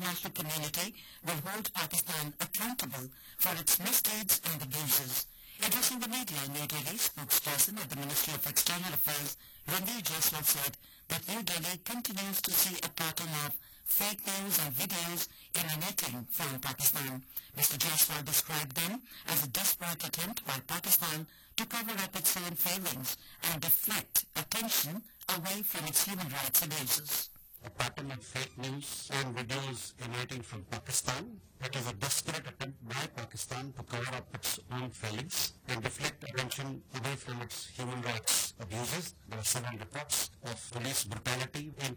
international community will hold Pakistan accountable for its misdeeds and abuses. Addressing the media in New Delhi, spokesperson of the Ministry of External Affairs, Ranveer Jaiswal, said that New Delhi continues to see a pattern of fake news and videos emanating from Pakistan. Mr. Jaiswal described them as a desperate attempt by Pakistan to cover up its own failings and deflect attention away from its human rights abuses. A pattern of fake news and videos emanating from Pakistan. It is a desperate attempt by Pakistan to cover up its own failings and deflect attention away from its human rights abuses. There are several reports of police brutality in